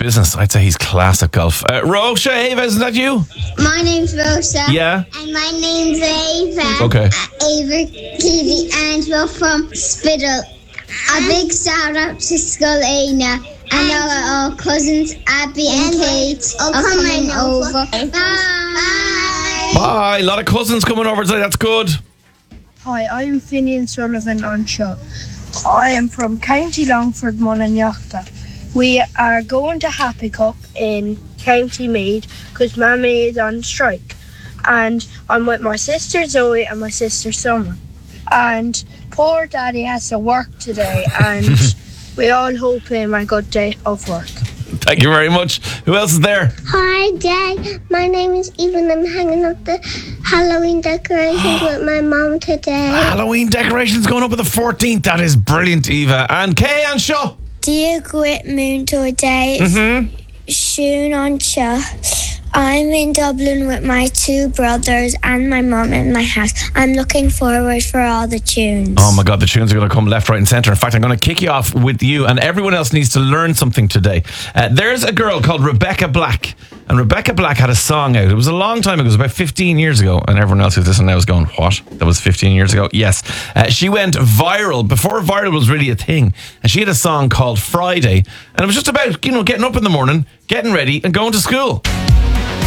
business. I'd say he's class at golf. Rosa, Ava, isn't that you? My name's Rosa. Yeah. And my name's Ava. Okay. Ava Keeley and we're from Spiddle. A big shout out to Scullina and our cousins Abby and Kate are coming over. Bye. Bye. A lot of cousins coming over today. That's good. Hi, I'm Finian Sullivan on show. I am from County Longford, Mullinachta. We are going to Happy Cup in County Meath because Mammy is on strike. And I'm with my sister Zoe and my sister Summer. And poor Daddy has to work today and we all hope him a good day of work. Thank you very much. Who else is there? Hi, Dad. My name is Eva and I'm hanging up the Halloween decorations with my mom today. Halloween decorations going up on the 14th. That is brilliant, Eva. And Kay and Shaw. Dear Grit Moon today, Shoon on Cha. I'm in Dublin with my two brothers and my mum in my house. I'm looking forward for all the tunes. Oh my God, the tunes are going to come left, right and centre. In fact, I'm going to kick you off with you, and everyone else needs to learn something today. There's a girl called Rebecca Black, and Rebecca Black had a song out. It was a long time ago. It was about 15 years ago, and everyone else who's listening now is going, what? That was 15 years ago? Yes. She went viral before viral was really a thing, and she had a song called Friday, and it was just about, getting up in the morning, getting ready and going to school.